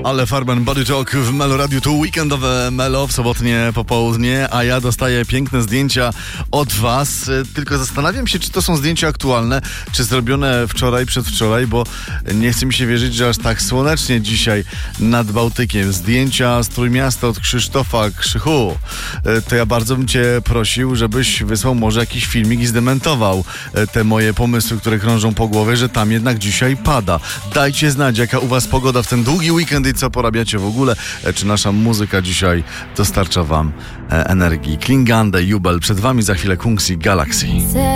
Ale Farben Body Talk w Melo Radio to weekendowe Melo w sobotnie popołudnie, a ja dostaję piękne zdjęcia od was. Tylko zastanawiam się, czy to są zdjęcia aktualne, czy zrobione wczoraj, przedwczoraj, bo nie chce mi się wierzyć, że aż tak słonecznie dzisiaj nad Bałtykiem. Zdjęcia z Trójmiasta od Krzysztofa Krzychu. To ja bardzo bym cię prosił, żebyś wysłał może jakiś filmik i zdementował te moje pomysły, które krążą po głowie, że tam jednak dzisiaj pada. Dajcie znać, jaka u was pogoda w ten długi weekend i co porabiacie w ogóle. Czy nasza muzyka dzisiaj dostarcza wam energii. Klingande, Jubel. Przed wami za chwilę Kungsi Galaxy.